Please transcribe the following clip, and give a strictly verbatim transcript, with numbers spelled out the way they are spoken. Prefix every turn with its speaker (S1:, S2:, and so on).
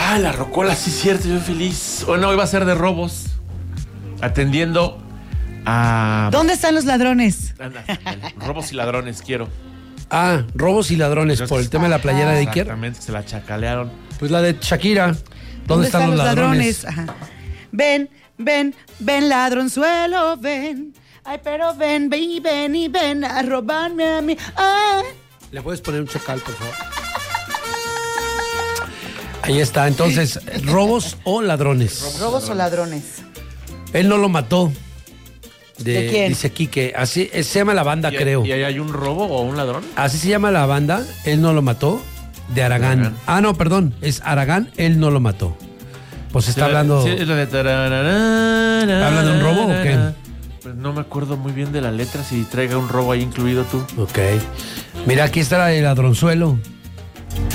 S1: Ah, la rocola, sí es cierto, yo feliz. O no, iba a ser de robos. Atendiendo a...
S2: ¿Dónde están los ladrones?
S1: Anda, ándale, robos y ladrones, quiero.
S3: Ah, robos y ladrones por el tema de la playera de Iker.
S1: Exactamente, se la chacalearon.
S3: Pues la de Shakira. ¿Dónde,
S2: ¿Dónde
S3: están,
S2: están
S3: los ladrones?
S2: ladrones? Ajá. Ven, ven, ven, ladronzuelo, ven. Ay, pero ven, ven y ven y ven a robarme a mí. Ay.
S3: ¿Le puedes poner un chacal, por favor? Ahí está. Entonces, ¿robos o ladrones?
S2: ¿Robos o ladrones?
S3: Él no lo mató. De,
S2: ¿De quién?
S3: Dice aquí que así se llama la banda,
S1: ¿Y,
S3: creo.
S1: ¿Y ahí hay un robo o un ladrón?
S3: Así se llama la banda. Él no lo mató. De Aragán.
S1: Aragán.
S3: Ah, no, perdón. Es Aragán. Él no lo mató. Pues está
S1: Sí,
S3: hablando.
S1: sí, es la de tararara,
S3: ¿Habla de un robo o qué?
S1: Pues no me acuerdo muy bien de la letra, si traiga un robo ahí incluido tú.
S3: Ok. Mira, aquí está la de ladronzuelo.